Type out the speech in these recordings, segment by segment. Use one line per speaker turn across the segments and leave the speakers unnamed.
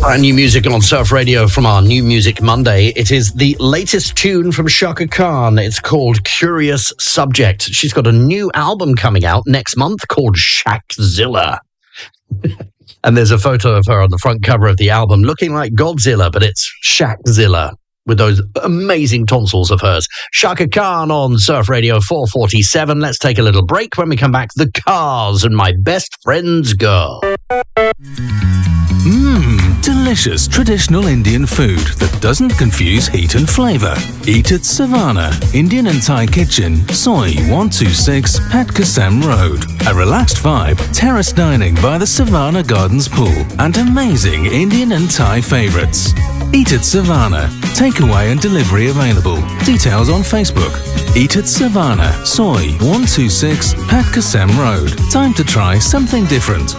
Brand new music on Surf Radio from our New Music Monday. It is the latest tune from Chaka Khan. It's called Curious Subject. She's got a new album coming out next month called Shaqzilla. And there's a photo of her on the front cover of the album looking like Godzilla, but it's Shaqzilla with those amazing tonsils of hers. Chaka Khan on Surf Radio 447. Let's take a little break. When we come back, The Cars and My Best Friend's Girl.
Delicious traditional Indian food that doesn't confuse heat and flavour. Eat at Savannah, Indian and Thai Kitchen, Soy 126, Pat Kasem Road. A relaxed vibe, terrace dining by the Savannah Gardens pool, and amazing Indian and Thai favourites. Eat at Savannah. Takeaway and delivery available. Details on Facebook. Eat at Savannah, Soy 126, Pat Kasem Road. Time to try something different.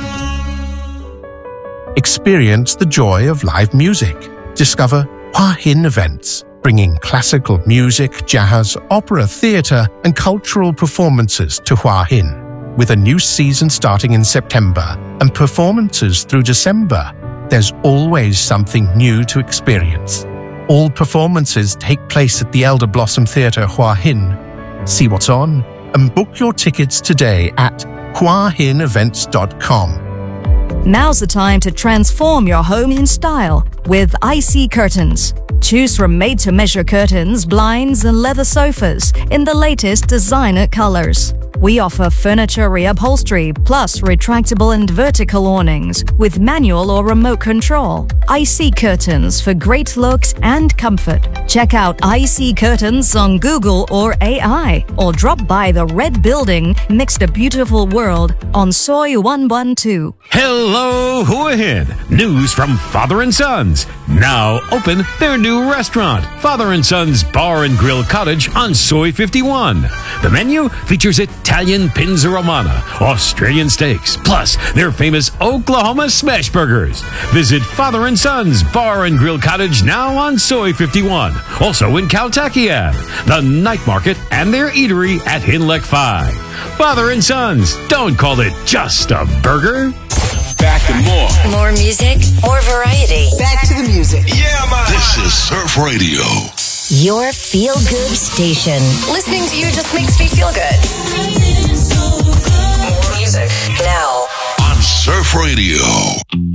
Experience the joy of live music. Discover Hua Hin Events, bringing classical music, jazz, opera, theatre and cultural performances to Hua Hin. With a new season starting in September and performances through December, there's always something new to experience. All performances take place at the Elder Blossom Theatre Hua Hin. See what's on and book your tickets today at huahinevents.com.
Now's the time to transform your home in style with IC Curtains. Choose from made-to-measure curtains, blinds, and leather sofas in the latest designer colors. We offer furniture reupholstery plus retractable and vertical awnings with manual or remote control. IC Curtains for great looks and comfort. Check out IC Curtains on Google or AI, or drop by the Red Building next to Beautiful World on Soy 112.
Hello, Hua Hin. News from Father & Sons. Now open their new restaurant, Father & Sons Bar and Grill Cottage on Soy 51. The menu features Italian Pinza Romana, Australian steaks, plus their famous Oklahoma smash burgers. Visit Father & Sons Bar and Grill Cottage now on Soy 51. Also in Kaltakian, the night market, and their eatery at Hinlek 5. Father & Sons, don't call it just a burger.
Back to more.
More music, more variety.
Back to the music.
Yeah, man.
This is Surf Radio.
Your feel-good station. Listening to you just makes me feel good. More music now.
On Surf Radio.